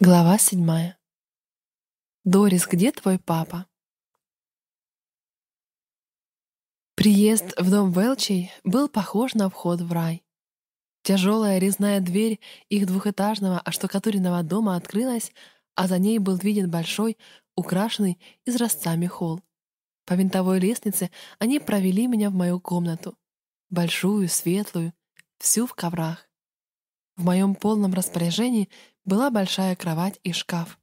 Глава 7. Дорис, где твой папа? Приезд в дом Велчей был похож на вход в рай. Тяжелая резная дверь их двухэтажного оштукатуренного дома открылась, а за ней был виден большой, украшенный изразцами холл. По винтовой лестнице они провели меня в мою комнату. Большую, светлую, всю в коврах. В моем полном распоряжении была большая кровать и шкаф.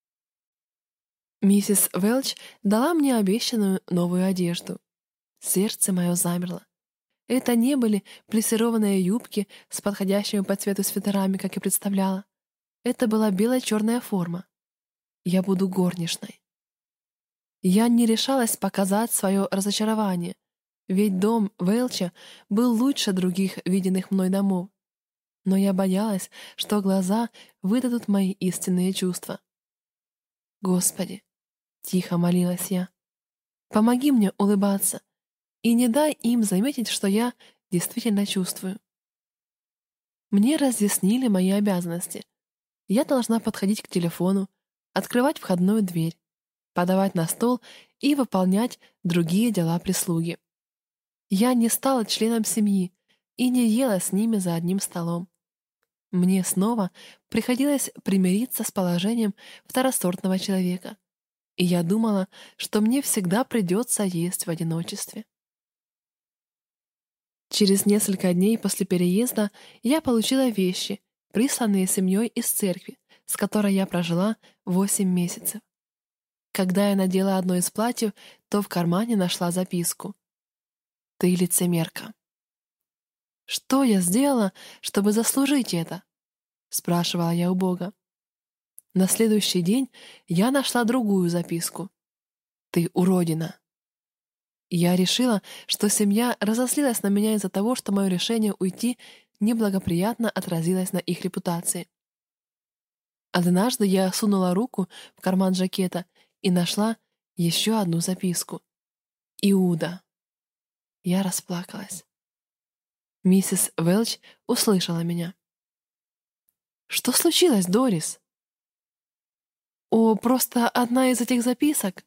Миссис Велч дала мне обещанную новую одежду. Сердце мое замерло. Это не были плессированные юбки с подходящими по цвету свитерами, как я представляла. Это была бело-черная форма. Я буду горничной. Я не решалась показать свое разочарование, ведь дом Велча был лучше других виденных мной домов. Но я боялась, что глаза выдадут мои истинные чувства. «Господи!» — тихо молилась я. «Помоги мне улыбаться и не дай им заметить, что я действительно чувствую». Мне разъяснили мои обязанности. Я должна подходить к телефону, открывать входную дверь, подавать на стол и выполнять другие дела прислуги. Я не стала членом семьи и не ела с ними за одним столом. Мне снова приходилось примириться с положением второсортного человека, и я думала, что мне всегда придется есть в одиночестве. Через несколько дней после переезда я получила вещи, присланные семьей из церкви, с которой я прожила 8 месяцев. Когда я надела одно из платьев, то в кармане нашла записку. «Ты лицемерка». «Что я сделала, чтобы заслужить это?» — спрашивала я у Бога. На следующий день я нашла другую записку. «Ты уродина». Я решила, что семья разозлилась на меня из-за того, что мое решение уйти неблагоприятно отразилось на их репутации. Однажды я сунула руку в карман жакета и нашла еще одну записку. «Иуда». Я расплакалась. Миссис Велч услышала меня. «Что случилось, Дорис?» «О, просто одна из этих записок».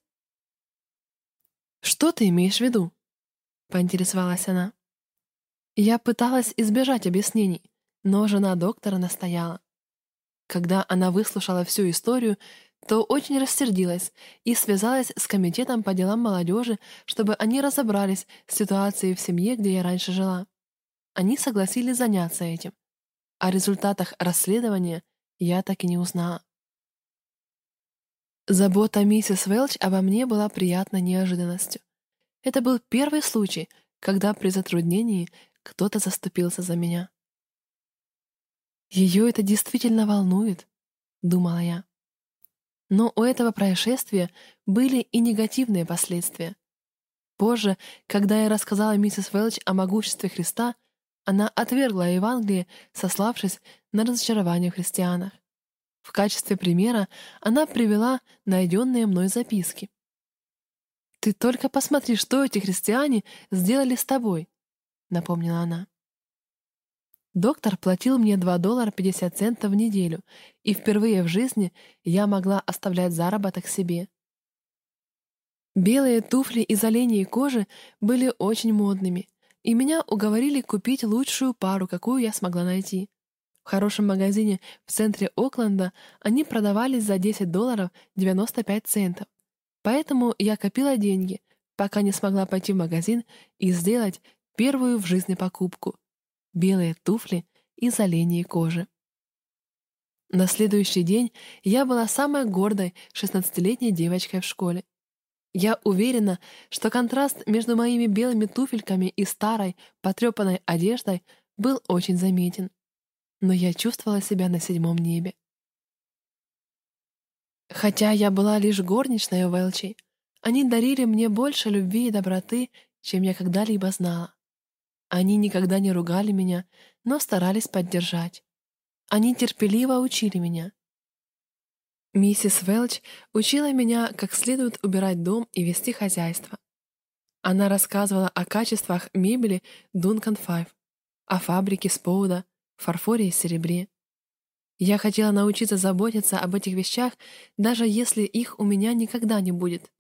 «Что ты имеешь в виду?» — поинтересовалась она. Я пыталась избежать объяснений, но жена доктора настояла. Когда она выслушала всю историю, то очень рассердилась и связалась с комитетом по делам молодежи, чтобы они разобрались с ситуацией в семье, где я раньше жила. Они согласились заняться этим. О результатах расследования я так и не узнала. Забота миссис Велч обо мне была приятной неожиданностью. Это был первый случай, когда при затруднении кто-то заступился за меня. «Ее это действительно волнует», — думала я. Но у этого происшествия были и негативные последствия. Позже, когда я рассказала миссис Велч о могуществе Христа, она отвергла Евангелие, сославшись на разочарование в христианах. В качестве примера она привела найденные мной записки. «Ты только посмотри, что эти христиане сделали с тобой», — напомнила она. Доктор платил мне $2.50 в неделю, и впервые в жизни я могла оставлять заработок себе. Белые туфли из оленей кожи были очень модными, и меня уговорили купить лучшую пару, какую я смогла найти. В хорошем магазине в центре Окленда они продавались за $10.95, поэтому я копила деньги, пока не смогла пойти в магазин и сделать первую в жизни покупку — белые туфли из оленей кожи. На следующий день я была самой гордой 16-летней девочкой в школе. Я уверена, что контраст между моими белыми туфельками и старой, потрепанной одеждой был очень заметен. Но я чувствовала себя на 7-м небе. Хотя я была лишь горничной у Велчей, они дарили мне больше любви и доброты, чем я когда-либо знала. Они никогда не ругали меня, но старались поддержать. Они терпеливо учили меня. Миссис Велч учила меня, как следует убирать дом и вести хозяйство. Она рассказывала о качествах мебели Duncan Five, о фабрике Споуда, фарфоре и серебре. Я хотела научиться заботиться об этих вещах, даже если их у меня никогда не будет.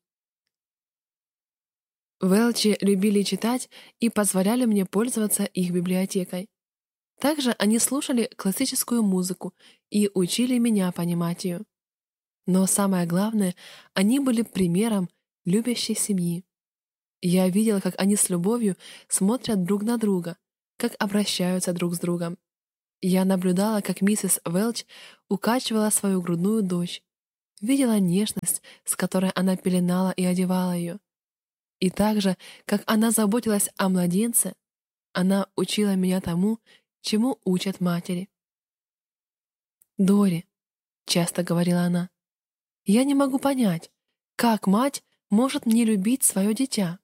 Велчи любили читать и позволяли мне пользоваться их библиотекой. Также они слушали классическую музыку и учили меня понимать ее. Но самое главное, они были примером любящей семьи. Я видела, как они с любовью смотрят друг на друга, как обращаются друг с другом. Я наблюдала, как миссис Велч укачивала свою грудную дочь, видела нежность, с которой она пеленала и одевала ее. И также, как она заботилась о младенце, она учила меня тому, чему учат матери. «Дори», — часто говорила она, — «я не могу понять, как мать может не любить свое дитя».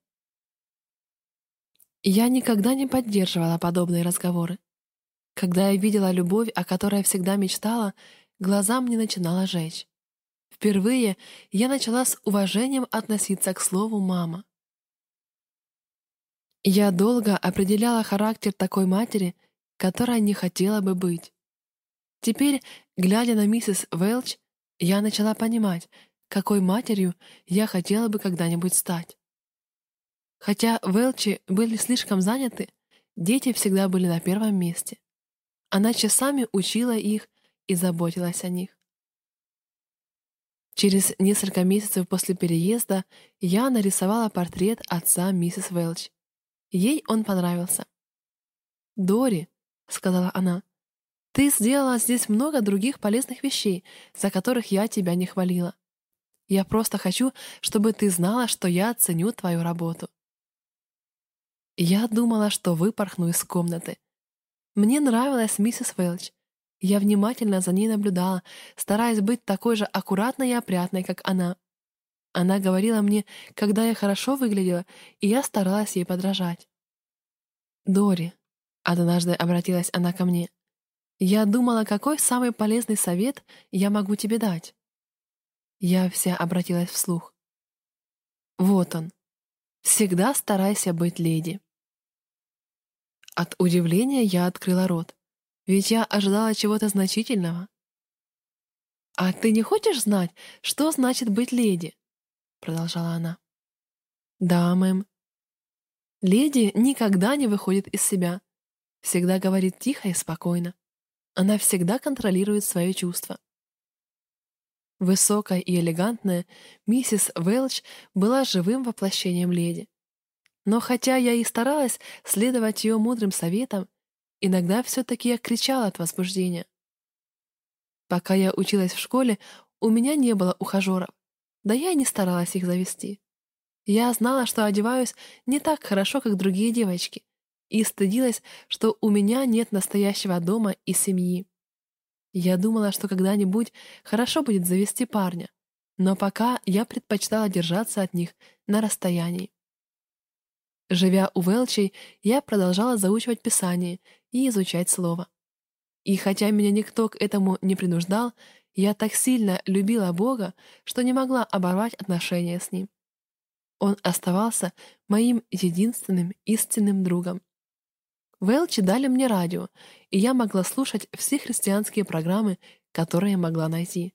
Я никогда не поддерживала подобные разговоры. Когда я видела любовь, о которой я всегда мечтала, глаза мне начинало жечь. Впервые я начала с уважением относиться к слову «мама». Я долго определяла характер такой матери, которая не хотела бы быть. Теперь, глядя на миссис Велч, я начала понимать, какой матерью я хотела бы когда-нибудь стать. Хотя Велчи были слишком заняты, дети всегда были на первом месте. Она часами учила их и заботилась о них. Через несколько месяцев после переезда я нарисовала портрет отца миссис Велч. Ей он понравился. «Дори», — сказала она, — «ты сделала здесь много других полезных вещей, за которых я тебя не хвалила. Я просто хочу, чтобы ты знала, что я ценю твою работу». Я думала, что выпорхну из комнаты. Мне нравилась миссис Велч. Я внимательно за ней наблюдала, стараясь быть такой же аккуратной и опрятной, как она. Она говорила мне, когда я хорошо выглядела, и я старалась ей подражать. «Дори», — однажды обратилась она ко мне, — «я думала, какой самый полезный совет я могу тебе дать». Я вся обратилась вслух. Вот он. Всегда старайся быть леди. От удивления я открыла рот, ведь я ожидала чего-то значительного. «А ты не хочешь знать, что значит быть леди?» — продолжала она. «Да, мэм. Леди никогда не выходит из себя, всегда говорит тихо и спокойно. Она всегда контролирует свои чувства». Высокая и элегантная миссис Велч была живым воплощением леди. Но хотя я и старалась следовать ее мудрым советам, иногда все-таки я кричала от возбуждения. Пока я училась в школе, у меня не было ухажеров, да я и не старалась их завести. Я знала, что одеваюсь не так хорошо, как другие девочки, и стыдилась, что у меня нет настоящего дома и семьи. Я думала, что когда-нибудь хорошо будет завести парня, но пока я предпочитала держаться от них на расстоянии. Живя у Велчей, я продолжала заучивать Писание и изучать Слово. И хотя меня никто к этому не принуждал, я так сильно любила Бога, что не могла оборвать отношения с Ним. Он оставался моим единственным истинным другом. Велчи дали мне радио, и я могла слушать все христианские программы, которые могла найти.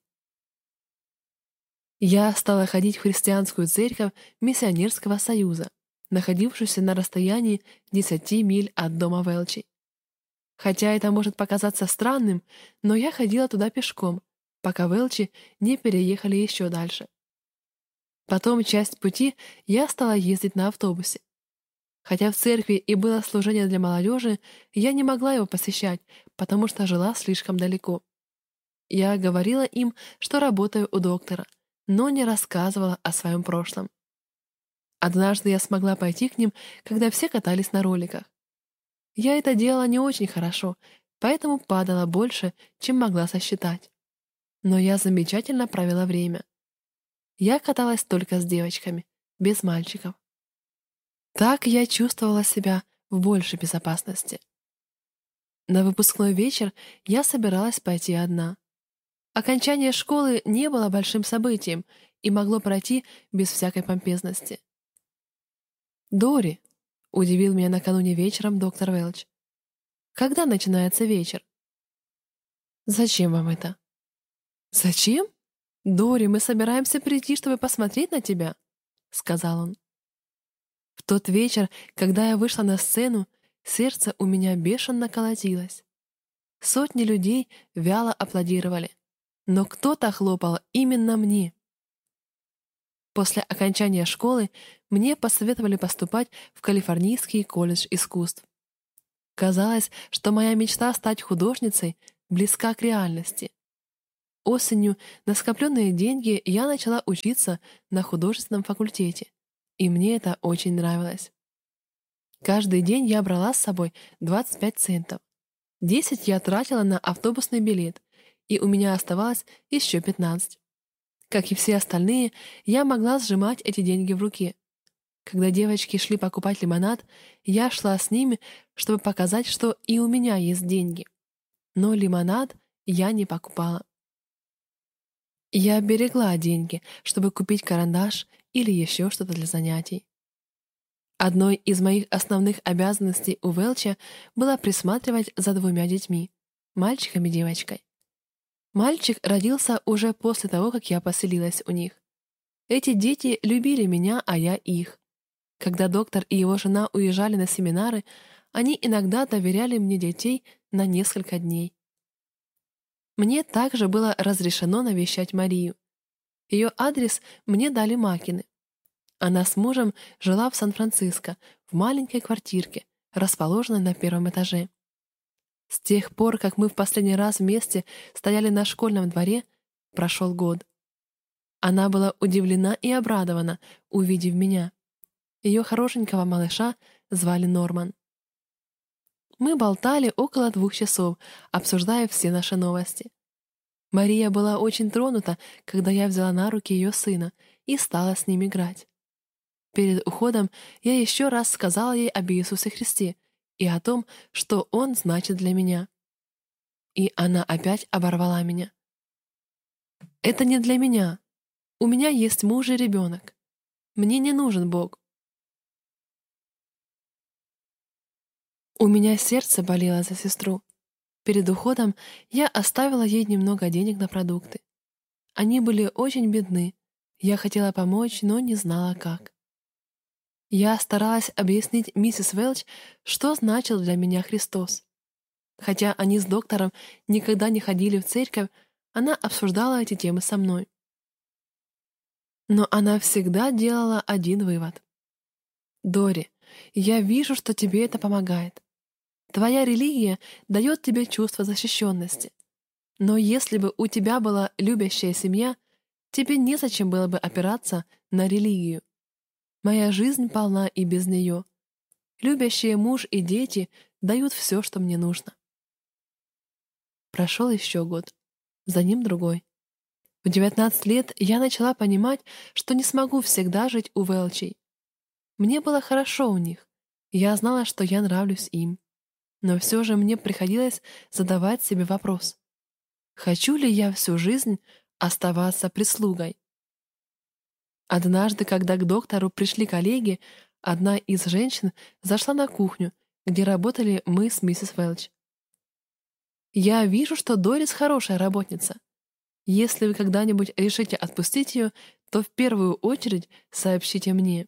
Я стала ходить в христианскую церковь Миссионерского союза, находившуюся на расстоянии 10 миль от дома Велчи. Хотя это может показаться странным, но я ходила туда пешком, пока Велчи не переехали еще дальше. Потом часть пути я стала ездить на автобусе. Хотя в церкви и было служение для молодежи, я не могла его посещать, потому что жила слишком далеко. Я говорила им, что работаю у доктора, но не рассказывала о своем прошлом. Однажды я смогла пойти к ним, когда все катались на роликах. Я это делала не очень хорошо, поэтому падала больше, чем могла сосчитать. Но я замечательно провела время. Я каталась только с девочками, без мальчиков. Так я чувствовала себя в большей безопасности. На выпускной вечер я собиралась пойти одна. Окончание школы не было большим событием и могло пройти без всякой помпезности. «Дори», — удивил меня накануне вечером доктор Велч, — «когда начинается вечер?» «Зачем вам это?» «Зачем? Дори, мы собираемся прийти, чтобы посмотреть на тебя», — сказал он. В тот вечер, когда я вышла на сцену, сердце у меня бешено колотилось. Сотни людей вяло аплодировали, но кто-то хлопал именно мне. После окончания школы мне посоветовали поступать в Калифорнийский колледж искусств. Казалось, что моя мечта стать художницей близка к реальности. Осенью на скопленные деньги я начала учиться на художественном факультете, и мне это очень нравилось. Каждый день я брала с собой 25 центов. 10 я тратила на автобусный билет, и у меня оставалось еще 15. Как и все остальные, я могла сжимать эти деньги в руке. Когда девочки шли покупать лимонад, я шла с ними, чтобы показать, что и у меня есть деньги. Но лимонад я не покупала. Я берегла деньги, чтобы купить карандаш или еще что-то для занятий. Одной из моих основных обязанностей у Велча было присматривать за 2 детьми — мальчиком и девочкой. Мальчик родился уже после того, как я поселилась у них. Эти дети любили меня, а я их. Когда доктор и его жена уезжали на семинары, они иногда доверяли мне детей на несколько дней. Мне также было разрешено навещать Марию. Ее адрес мне дали Макины. Она с мужем жила в Сан-Франциско, в маленькой квартирке, расположенной на 1-м этаже. С тех пор, как мы в последний раз вместе стояли на школьном дворе, прошел год. Она была удивлена и обрадована, увидев меня. Ее хорошенького малыша звали Норман. Мы болтали около 2 часов, обсуждая все наши новости. Мария была очень тронута, когда я взяла на руки ее сына и стала с ним играть. Перед уходом я еще раз сказала ей об Иисусе Христе и о том, что Он значит для меня. И она опять оборвала меня. «Это не для меня. У меня есть муж и ребенок. Мне не нужен Бог». У меня сердце болело за сестру. Перед уходом я оставила ей немного денег на продукты. Они были очень бедны. Я хотела помочь, но не знала, как. Я старалась объяснить миссис Велч, что значил для меня Христос. Хотя они с доктором никогда не ходили в церковь, она обсуждала эти темы со мной. Но она всегда делала один вывод. «Дори, я вижу, что тебе это помогает. Твоя религия дает тебе чувство защищенности. Но если бы у тебя была любящая семья, тебе незачем было бы опираться на религию. Моя жизнь полна и без нее. Любящие муж и дети дают все, что мне нужно». Прошел еще год. За ним другой. В 19 лет я начала понимать, что не смогу всегда жить у Велчей. Мне было хорошо у них. Я знала, что я нравлюсь им. Но все же мне приходилось задавать себе вопрос: хочу ли я всю жизнь оставаться прислугой? Однажды, когда к доктору пришли коллеги, одна из женщин зашла на кухню, где работали мы с миссис Велч. «Я вижу, что Дорис хорошая работница. Если вы когда-нибудь решите отпустить ее, то в первую очередь сообщите мне».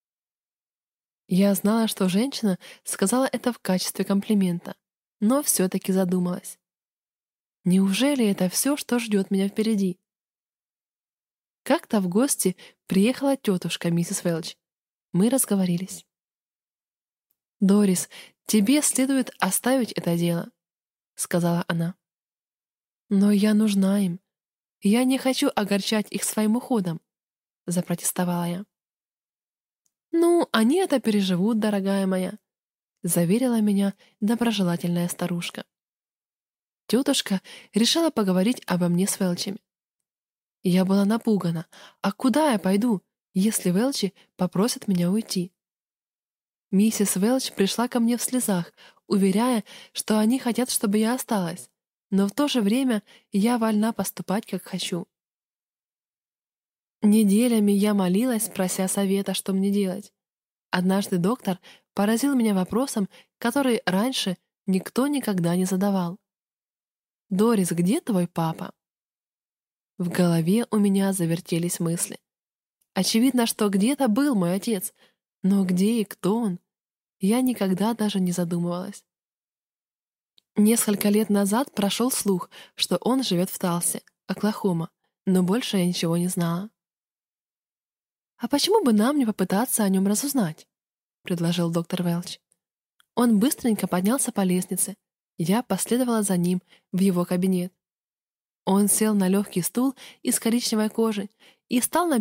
Я знала, что женщина сказала это в качестве комплимента, но все-таки задумалась. Неужели это все, что ждет меня впереди? Как-то в гости приехала тетушка миссис Велч. Мы разговорились. «Дорис, тебе следует оставить это дело», — сказала она. «Но я нужна им. Я не хочу огорчать их своим уходом», — запротестовала я. «Ну, они это переживут, дорогая моя», — заверила меня доброжелательная старушка. Тетушка решила поговорить обо мне с Велчами. Я была напугана. А куда я пойду, если Велчи попросят меня уйти? Миссис Велч пришла ко мне в слезах, уверяя, что они хотят, чтобы я осталась, но в то же время я вольна поступать, как хочу. Неделями я молилась, прося совета, что мне делать. Однажды доктор поразил меня вопросом, который раньше никто никогда не задавал. «Дорис, где твой папа?» В голове у меня завертелись мысли. Очевидно, что где-то был мой отец, но где и кто он, я никогда даже не задумывалась. Несколько лет назад прошел слух, что он живет в Талсе, Оклахома, но больше я ничего не знала. «А почему бы нам не попытаться о нем разузнать?» — предложил доктор Велч. Он быстренько поднялся по лестнице. Я последовала за ним в его кабинет. Он сел на легкий стул из коричневой кожи и стал